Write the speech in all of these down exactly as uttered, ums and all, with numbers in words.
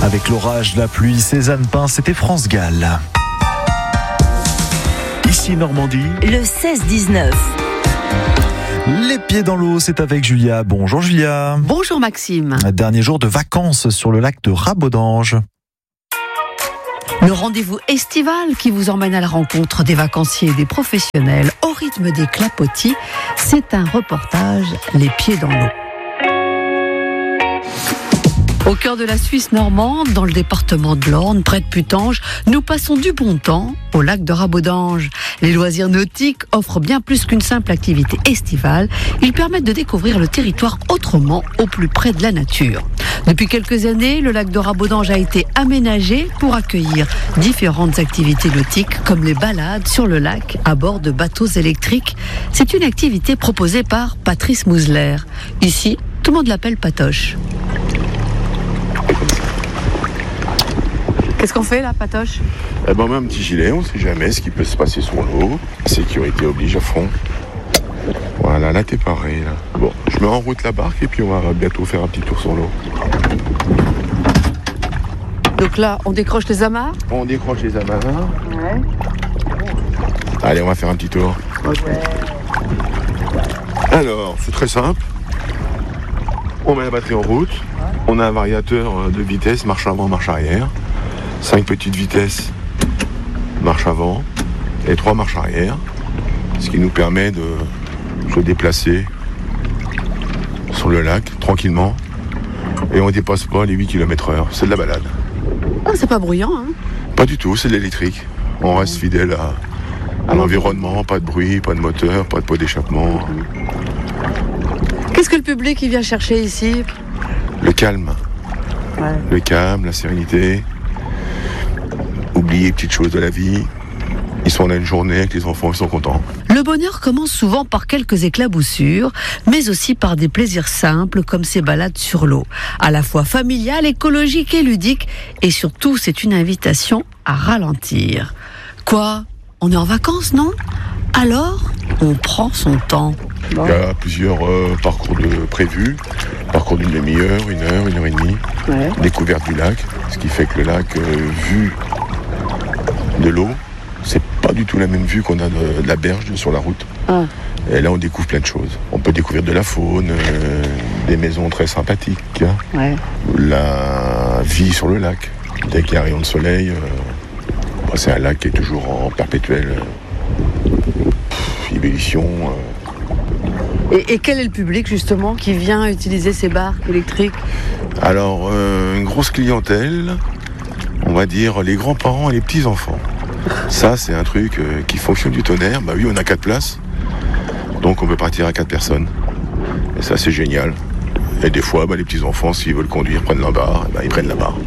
Avec l'orage, la pluie, Cézanne Pin, c'était France Gall. Ici Normandie. Le seize dix-neuf. Les pieds dans l'eau, c'est avec Julia. Bonjour Julia. Bonjour Maxime. Dernier jour de vacances sur le lac de Rabodange. Le rendez-vous estival qui vous emmène à la rencontre des vacanciers et des professionnels au rythme des clapotis, c'est un reportage Les pieds dans l'eau. Au cœur de la Suisse normande, dans le département de l'Orne, près de Putange, nous passons du bon temps au lac de Rabodange. Les loisirs nautiques offrent bien plus qu'une simple activité estivale. Ils permettent de découvrir le territoire autrement, au plus près de la nature. Depuis quelques années, le lac de Rabodange a été aménagé pour accueillir différentes activités nautiques comme les balades sur le lac à bord de bateaux électriques. C'est une activité proposée par Patrice Mousler. Ici, tout le monde l'appelle Patoche. Qu'est-ce qu'on fait là, Patoche ? Eh ben, on met un petit gilet, on ne sait jamais ce qui peut se passer sur l'eau. La sécurité oblige à fond. Voilà, là t'es paré. Là. Bon, je mets en route la barque et puis on va bientôt faire un petit tour sur l'eau. Donc là, on décroche les amarres ? On décroche les amarres. Ouais. Allez, on va faire un petit tour. Ok. Alors, c'est très simple. On met la batterie en route. On a un variateur de vitesse, marche avant, marche arrière. Cinq petites vitesses, marche avant, et trois marches arrière. Ce qui nous permet de se déplacer sur le lac, tranquillement. Et on ne dépasse pas les huit kilomètres heure. C'est de la balade. Ah, c'est pas bruyant, hein ? Pas du tout, c'est de l'électrique. On reste fidèle à, à l'environnement, pas de bruit, pas de moteur, pas de pot d'échappement. Qu'est-ce que le public il vient chercher ici ? Le calme. Ouais. Le calme, la sérénité. Oublier les petites choses de la vie. Ils sont là une journée avec les enfants, ils sont contents. Le bonheur commence souvent par quelques éclaboussures, mais aussi par des plaisirs simples comme ces balades sur l'eau. À la fois familiales, écologiques et ludiques. Et surtout, c'est une invitation à ralentir. Quoi ? On est en vacances, non ? Alors, on prend son temps. Il y a plusieurs euh, parcours de prévus. Parcours d'une demi-heure, une heure, une heure et demie. Ouais. Découverte du lac, ce qui fait que le lac, euh, vu de l'eau, c'est pas du tout la même vue qu'on a de, de la berge sur la route. Ah. Et là, on découvre plein de choses. On peut découvrir de la faune, euh, des maisons très sympathiques, hein. Ouais. La vie sur le lac. Dès qu'il y a un rayon de soleil, euh, bon, c'est un lac qui est toujours en perpétuelle euh, ébullition. Euh. Et, et quel est le public justement qui vient utiliser ces barques électriques ? Alors, euh, une grosse clientèle, on va dire les grands-parents et les petits-enfants. Ça, c'est un truc euh, qui fonctionne du tonnerre. Bah oui, on a quatre places, donc on peut partir à quatre personnes. Et ça, c'est génial. Et des fois, bah, les petits-enfants, s'ils veulent conduire, prennent la barre, bah, ils prennent la barre.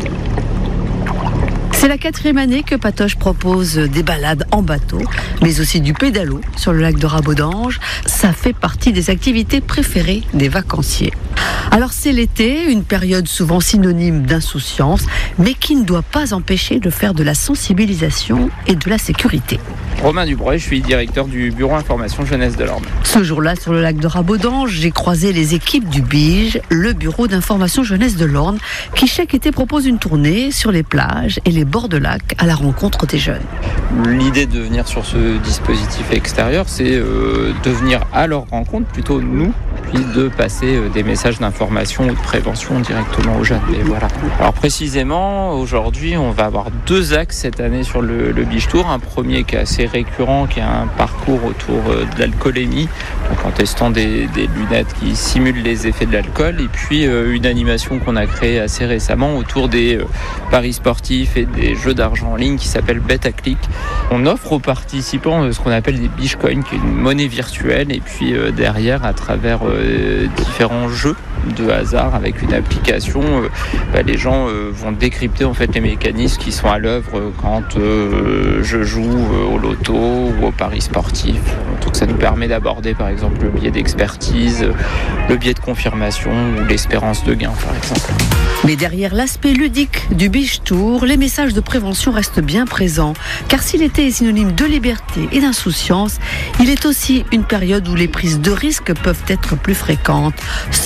C'est la quatrième année que Patoche propose des balades en bateau, mais aussi du pédalo sur le lac de Rabodange. Ça fait partie des activités préférées des vacanciers. Alors c'est l'été, une période souvent synonyme d'insouciance, mais qui ne doit pas empêcher de faire de la sensibilisation et de la sécurité. Romain Dubreuil, je suis directeur du bureau information jeunesse de l'Orne. Ce jour-là, sur le lac de Rabodange, j'ai croisé les équipes du B I J, le bureau d'information jeunesse de l'Orne, qui chaque été propose une tournée sur les plages et les bords de lac à la rencontre des jeunes. L'idée de venir sur ce dispositif extérieur, c'est euh, de venir à leur rencontre, plutôt nous, puis de passer euh, des messages d'information ou de prévention directement aux jeunes. Et voilà. Alors précisément, aujourd'hui, on va avoir deux axes cette année sur le, le Beach Tour. Un premier qui est assez récurrent, qui est un parcours autour euh, de l'alcoolémie, donc en testant des, des lunettes qui simulent les effets de l'alcool, et puis euh, une animation qu'on a créée assez récemment autour des euh, paris sportifs et des jeux d'argent en ligne qui s'appelle Bet à Click. On offre aux participants euh, ce qu'on appelle des Beach Coins, qui est une monnaie virtuelle, et puis euh, derrière, à travers euh, différents jeux de hasard avec une application, euh, bah, les gens euh, vont décrypter en fait les mécanismes qui sont à l'œuvre quand euh, je joue euh, au loto ou au paris sportif. Donc ça nous permet d'aborder par exemple le biais d'expertise, le biais de confirmation ou l'espérance de gain par exemple. Mais derrière l'aspect ludique du Beach Tour, les messages de prévention restent bien présents. Car si l'été est synonyme de liberté et d'insouciance, il est aussi une période où les prises de risques peuvent être plus fréquentes. Santé,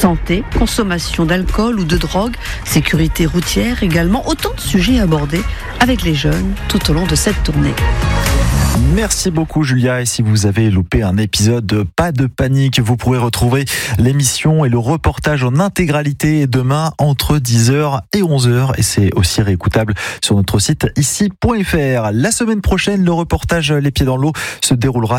consommation d'alcool ou de drogue, sécurité routière également, autant de sujets abordés avec les jeunes tout au long de cette tournée. Merci beaucoup Julia, et si vous avez loupé un épisode, pas de panique, vous pourrez retrouver l'émission et le reportage en intégralité demain entre dix heures et onze heures, et c'est aussi réécoutable sur notre site ici point f r. La semaine prochaine, le reportage Les Pieds dans l'eau se déroulera